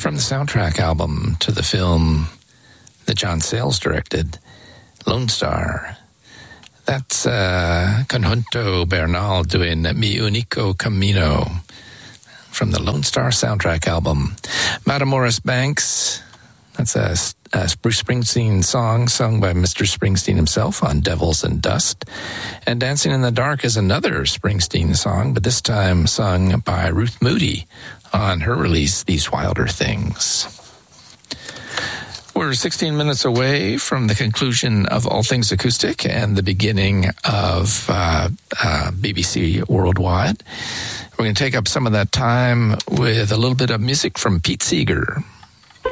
from the soundtrack album to the film that John Sayles directed, Lone Star. That's Conjunto Bernal doing Mi Unico Camino from the Lone Star soundtrack album. Madame Morris Banks, that's a Bruce Springsteen song sung by Mr. Springsteen himself on Devils and Dust. And Dancing in the Dark is another Springsteen song, but this time sung by Ruth Moody on her release, These Wilder Things. We're 16 minutes away from the conclusion of All Things Acoustic and the beginning of BBC Worldwide. We're going to take up some of that time with a little bit of music from Pete Seeger.